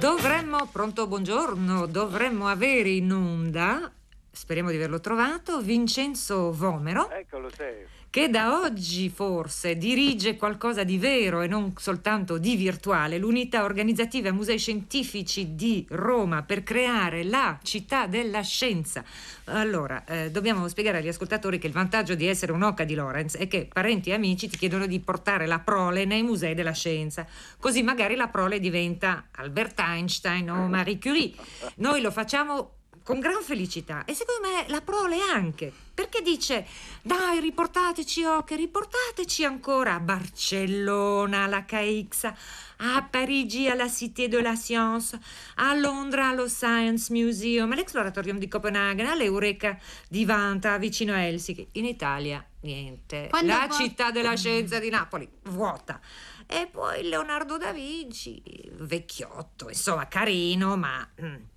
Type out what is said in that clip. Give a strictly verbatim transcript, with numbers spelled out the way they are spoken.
Dovremmo, pronto, buongiorno, dovremmo avere in onda, speriamo di averlo trovato, Vincenzo Vomero, Eccolo, sei. che da oggi forse dirige qualcosa di vero e non soltanto di virtuale, l'unità organizzativa Musei Scientifici di Roma per creare la città della scienza. Allora, eh, dobbiamo spiegare agli ascoltatori che il vantaggio di essere un'oca di Lorenz è che parenti e amici ti chiedono di portare la prole nei musei della scienza, così magari la prole diventa Albert Einstein o Marie Curie. Noi lo facciamo con gran felicità e secondo me la prole anche, perché dice: dai, riportateci, oh, che riportateci ancora a Barcellona alla K X, a Parigi alla Cité de la Science, a Londra allo Science Museum, all'Exploratorium di Copenaghen, all'Eureka di Vanta vicino a Helsinki. In Italia niente. Quando la vo- città della scienza di Napoli vuota. E poi Leonardo da Vinci, vecchiotto, insomma carino, ma mm,